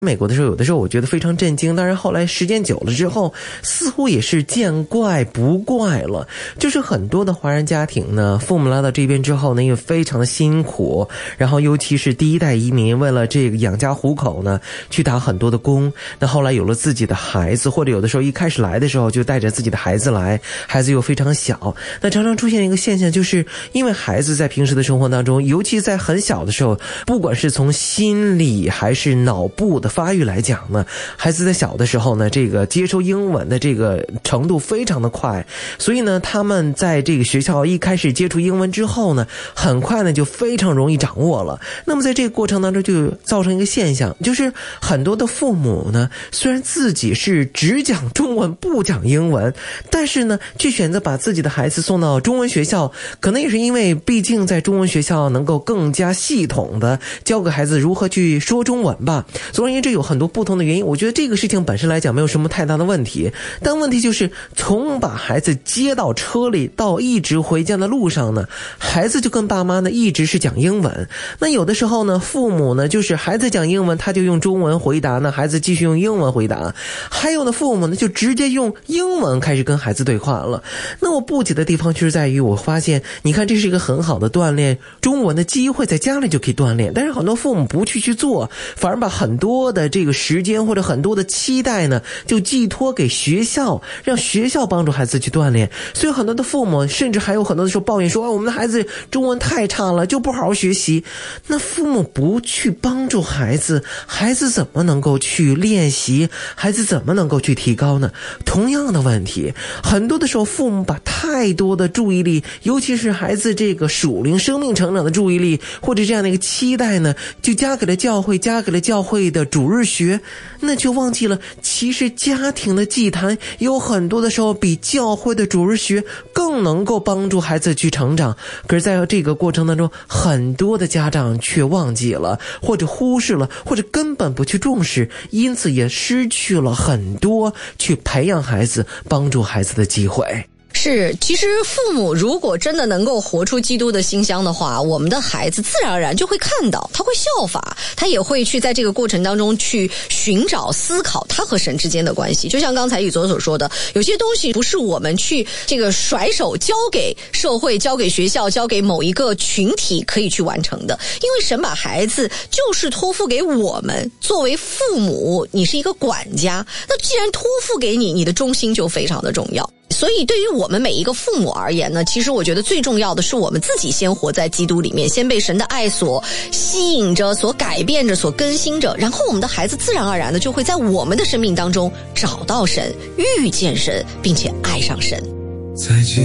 美国的时候，有的时候我觉得非常震惊，当然后来时间久了之后，似乎也是见怪不怪了。就是很多的华人家庭呢，父母来到这边之后呢，因为非常的辛苦，然后尤其是第一代移民，为了这个养家糊口呢，去打很多的工。那后来有了自己的孩子，或者有的时候一开始来的时候就带着自己的孩子来，孩子又非常小，那常常出现一个现象，就是因为孩子在平时的生活当中，尤其在很小的时候，不管是从心理还是脑部的发育来讲呢，孩子在小的时候呢，这个接收英文的这个程度非常的快，所以呢，他们在这个学校一开始接触英文之后呢，很快呢就非常容易掌握了。那么在这个过程当中就造成一个现象，就是很多的父母呢，虽然自己是只讲中文不讲英文，但是呢，却选择把自己的孩子送到中文学校，可能也是因为毕竟在中文学校能够更加系统的教给孩子如何去说中文吧。总而言之，有很多不同的原因，我觉得这个事情本身来讲没有什么太大的问题，但问题就是从把孩子接到车里到一直回家的路上呢，孩子就跟爸妈呢一直是讲英文。那有的时候呢，父母呢就是孩子讲英文，他就用中文回答呢，孩子继续用英文回答。还有的父母呢就直接用英文开始跟孩子对话了。那我不解的地方就是在于，我发现你看这是一个很好的锻炼中文的机会，在家里就可以锻炼，但是很多父母不去做，反而把很多的这个时间或者很多的期待呢就寄托给学校，让学校帮助孩子去锻炼。所以很多的父母甚至还有很多的时候抱怨说，我们的孩子中文太差了，就不好好学习。那父母不去帮助孩子，孩子怎么能够去练习，孩子怎么能够去提高呢？同样的问题，很多的时候父母把太多的注意力，尤其是孩子这个属灵生命成长的注意力，或者这样的一个期待呢，就加给了教会，加给了教会的主日学，那就忘记了其实家庭的祭坛有很多的时候比教会的主日学更能够帮助孩子去成长。可是在这个过程当中，很多的家长却忘记了，或者忽视了，或者根本不去重视，因此也失去了很多去培养孩子、帮助孩子的机会。 是，其实父母如果真的能够活出基督的馨香的话，我们的孩子自然而然就会看到，他会效法，他也会去在这个过程当中去寻找思考他和神之间的关系。就像刚才宇佐所说的，有些东西不是我们去这个甩手交给社会、交给学校、交给某一个群体可以去完成的，因为神把孩子就是托付给我们，作为父母，你是一个管家，那既然托付给你，你的忠心就非常的重要。所以对于我们每一个父母而言呢，其实我觉得最重要的是我们自己先活在基督里面，先被神的爱所吸引着、所改变着、所更新着，然后我们的孩子自然而然的就会在我们的生命当中找到神、遇见神，并且爱上神。